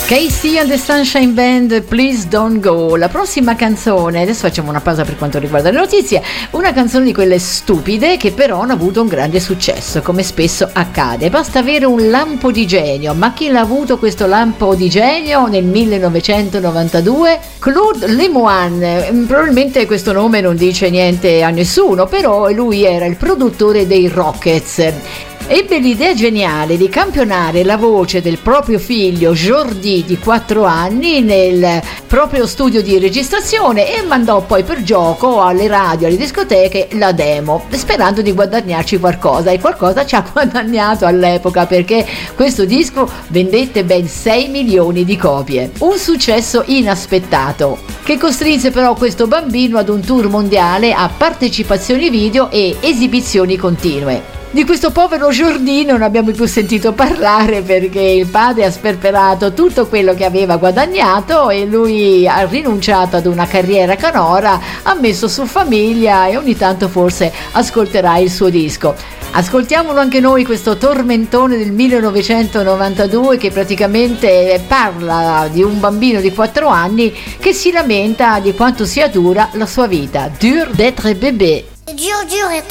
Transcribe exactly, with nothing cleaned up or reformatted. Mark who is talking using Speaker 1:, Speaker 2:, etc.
Speaker 1: Casey and the Sunshine Band, Please Don't Go. La prossima canzone, adesso facciamo una pausa per quanto riguarda le notizie, una canzone di quelle stupide che però hanno avuto un grande successo, come spesso accade. Basta avere un lampo di genio, ma chi l'ha avuto questo lampo di genio nel millenovecentonovantadue? Claude Lemoine. Probabilmente questo nome non dice niente a nessuno, però lui era il produttore dei Rockets. Ebbe l'idea geniale di campionare la voce del proprio figlio Jordi di quattro anni nel proprio studio di registrazione e mandò poi per gioco alle radio, alle discoteche la demo, sperando di guadagnarci qualcosa, e qualcosa ci ha guadagnato all'epoca, perché questo disco vendette ben sei milioni di copie. Un successo inaspettato che costrinse però questo bambino ad un tour mondiale a partecipazioni video e esibizioni continue. Di questo povero Jordi non abbiamo più sentito parlare, perché il padre ha sperperato tutto quello che aveva guadagnato e lui ha rinunciato ad una carriera canora, ha messo su famiglia e ogni tanto forse ascolterà il suo disco. Ascoltiamolo anche noi, questo tormentone del millenovecentonovantadue che praticamente parla di un bambino di quattro anni che si lamenta di quanto sia dura la sua vita. Dur d'être bébé.
Speaker 2: Dur, dur